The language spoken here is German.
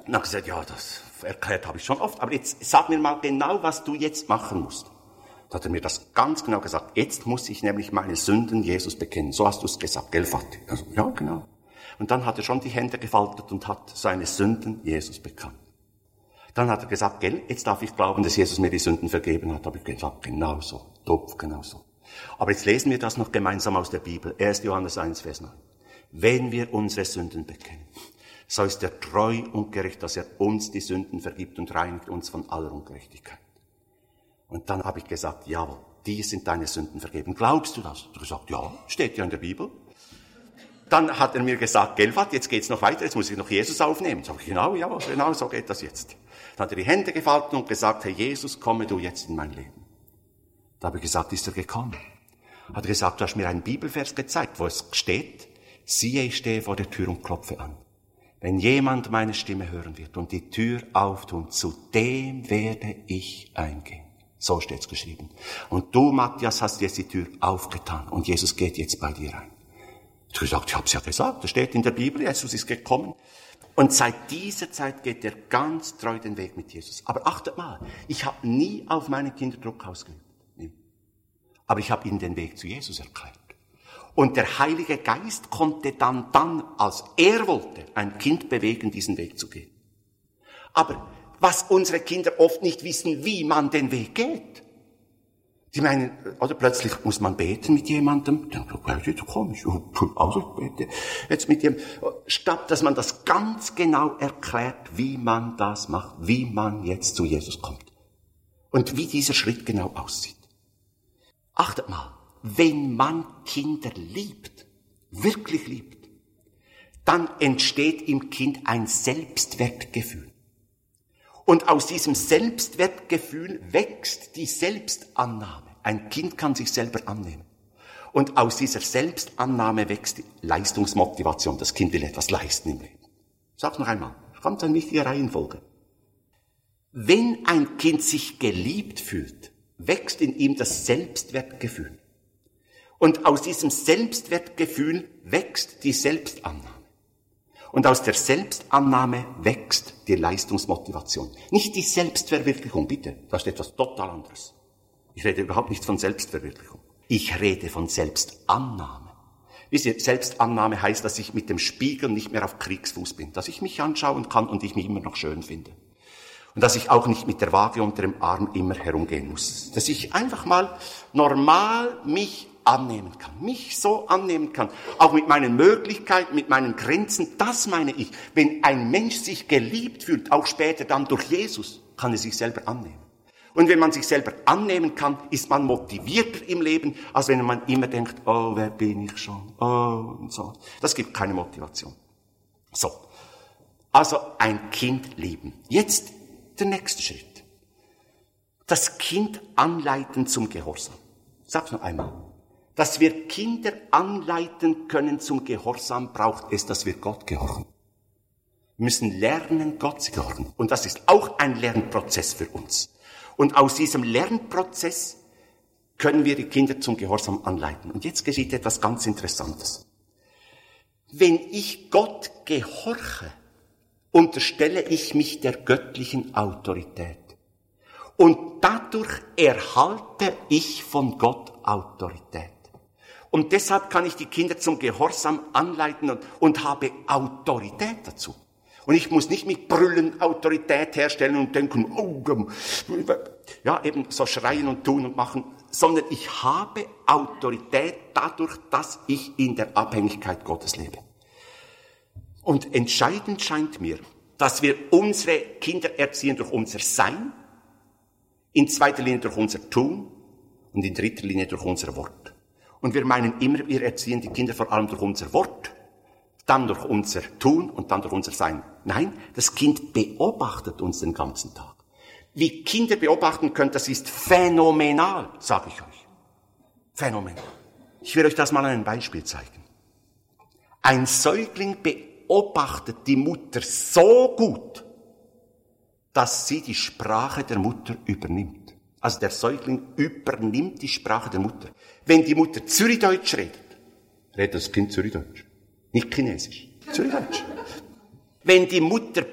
dann habe ich gesagt, ja, das erklärt habe ich schon oft, aber jetzt sag mir mal genau, was du jetzt machen musst. Da hat er mir das ganz genau gesagt. Jetzt muss ich nämlich meine Sünden Jesus bekennen. So hast du es gesagt, gell, Vati? Also, ja, genau. Und dann hat er schon die Hände gefaltet und hat seine Sünden Jesus bekannt. Dann hat er gesagt, gell, jetzt darf ich glauben, dass Jesus mir die Sünden vergeben hat. Habe ich gesagt, genau so, doof, genau so. Aber jetzt lesen wir das noch gemeinsam aus der Bibel. 1. Johannes 1, Vers 9. Wenn wir unsere Sünden bekennen, so ist er treu und gerecht, dass er uns die Sünden vergibt und reinigt uns von aller Ungerechtigkeit. Und dann habe ich gesagt, jawohl, die sind deine Sünden vergeben. Glaubst du das? Er hat gesagt, ja, steht ja in der Bibel. Dann hat er mir gesagt, Gelfat, jetzt geht's noch weiter, jetzt muss ich noch Jesus aufnehmen. Sag ich, genau, jawohl, genau so geht das jetzt. Dann hat er die Hände gefaltet und gesagt, Herr Jesus, komme du jetzt in mein Leben. Da habe ich gesagt, ist er gekommen? Hat er gesagt, du hast mir einen Bibelvers gezeigt, wo es steht, siehe, ich stehe vor der Tür und klopfe an. Wenn jemand meine Stimme hören wird und die Tür auftun, zu dem werde ich eingehen. So steht's geschrieben. Und du, Matthias, hast jetzt die Tür aufgetan und Jesus geht jetzt bei dir rein. Ich habe gesagt, ich habe es ja gesagt, das steht in der Bibel, Jesus ist gekommen. Und seit dieser Zeit geht er ganz treu den Weg mit Jesus. Aber achtet mal, ich habe nie auf meine Kinder Druck ausgeübt. Nie. Aber ich habe ihnen den Weg zu Jesus erklärt. Und der Heilige Geist konnte dann, als er wollte, ein Kind bewegen, diesen Weg zu gehen. Aber was unsere Kinder oft nicht wissen, wie man den Weg geht. Die meinen, oder plötzlich muss man beten mit jemandem, dann komisch, also ich bete jetzt mit ihm, statt dass man das ganz genau erklärt, wie man das macht, wie man jetzt zu Jesus kommt. Und wie dieser Schritt genau aussieht. Achtet mal, wenn man Kinder liebt, wirklich liebt, dann entsteht im Kind ein Selbstwertgefühl. Und aus diesem Selbstwertgefühl wächst die Selbstannahme. Ein Kind kann sich selber annehmen. Und aus dieser Selbstannahme wächst die Leistungsmotivation. Das Kind will etwas leisten im Leben. Ich sag's noch einmal. Ganz eine wichtige Reihenfolge. Wenn ein Kind sich geliebt fühlt, wächst in ihm das Selbstwertgefühl. Und aus diesem Selbstwertgefühl wächst die Selbstannahme. Und aus der Selbstannahme wächst die Leistungsmotivation. Nicht die Selbstverwirklichung, bitte. Das ist etwas total anderes. Ich rede überhaupt nicht von Selbstverwirklichung. Ich rede von Selbstannahme. Wisst ihr, Selbstannahme heißt, dass ich mit dem Spiegel nicht mehr auf Kriegsfuß bin. Dass ich mich anschauen kann und ich mich immer noch schön finde. Und dass ich auch nicht mit der Waage unter dem Arm immer herumgehen muss. Dass ich einfach mal normal mich annehmen kann, mich so annehmen kann, auch mit meinen Möglichkeiten, mit meinen Grenzen, das meine ich. Wenn ein Mensch sich geliebt fühlt, auch später dann durch Jesus, kann er sich selber annehmen. Und wenn man sich selber annehmen kann, ist man motivierter im Leben, als wenn man immer denkt, oh, wer bin ich schon, oh, und so. Das gibt keine Motivation. So. Also ein Kind lieben. Jetzt der nächste Schritt. Das Kind anleiten zum Gehorsam. Sag's noch einmal. Dass wir Kinder anleiten können zum Gehorsam, braucht es, dass wir Gott gehorchen. Wir müssen lernen, Gott zu gehorchen. Und das ist auch ein Lernprozess für uns. Und aus diesem Lernprozess können wir die Kinder zum Gehorsam anleiten. Und jetzt geschieht etwas ganz Interessantes. Wenn ich Gott gehorche, unterstelle ich mich der göttlichen Autorität. Und dadurch erhalte ich von Gott Autorität. Und deshalb kann ich die Kinder zum Gehorsam anleiten und habe Autorität dazu. Und ich muss nicht mit Brüllen Autorität herstellen und denken, oh, ja, eben so schreien und tun und machen, sondern ich habe Autorität dadurch, dass ich in der Abhängigkeit Gottes lebe. Und entscheidend scheint mir, dass wir unsere Kinder erziehen durch unser Sein, in zweiter Linie durch unser Tun und in dritter Linie durch unser Wort. Und wir meinen immer, wir erziehen die Kinder vor allem durch unser Wort, dann durch unser Tun und dann durch unser Sein. Nein, das Kind beobachtet uns den ganzen Tag. Wie Kinder beobachten können, das ist phänomenal, sage ich euch. Phänomenal. Ich will euch das mal an einem Beispiel zeigen. Ein Säugling beobachtet die Mutter so gut, dass sie die Sprache der Mutter übernimmt. Also der Säugling übernimmt die Sprache der Mutter. Wenn die Mutter Zürichdeutsch redet, redet das Kind Zürichdeutsch. Nicht Chinesisch. Zürichdeutsch. Wenn die Mutter